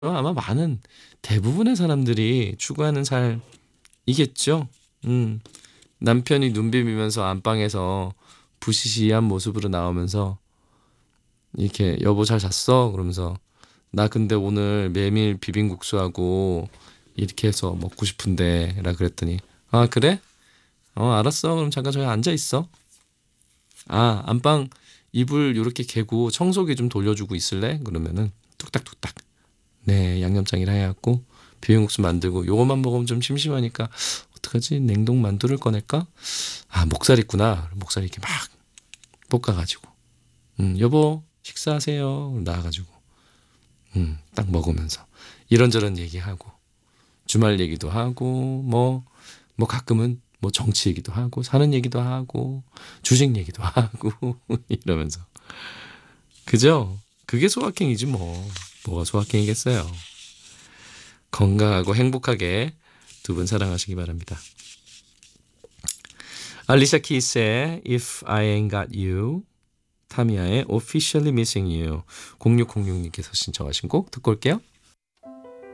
아마 많은 대부분의 사람들이 추구하는 삶이겠죠. 음. 남편이 눈 비비면서 안방에서 부시시한 모습으로 나오면서 이렇게 여보 잘 잤어? 그러면서 나 근데 오늘 메밀 비빔국수하고 이렇게 해서 먹고 싶은데 라 그랬더니 아 그래? 알았어. 그럼 잠깐 저기 앉아 있어. 아 안방 이불 요렇게 개고 청소기 좀 돌려주고 있을래? 그러면은 뚝딱뚝딱 네 양념장이라 해갖고 비빔국수 만들고 요것만 먹으면 좀 심심하니까 어떡하지? 냉동 만두를 꺼낼까? 아 목살 있구나. 목살 이렇게 막 볶아가지고 여보 식사하세요. 나와가지고 딱 먹으면서 이런저런 얘기하고 주말 얘기도 하고 뭐 가끔은 뭐 정치 얘기도 하고 사는 얘기도 하고 주식 얘기도 하고 이러면서 그죠? 그게 소확행이지 뭐. 뭐가 소확행이겠어요. 건강하고 행복하게 두 분 사랑하시기 바랍니다. 알리샤 키스의 If I Ain't Got You, 타미야의 Officially Missing You, 0606님께서 신청하신 곡 듣고 올게요.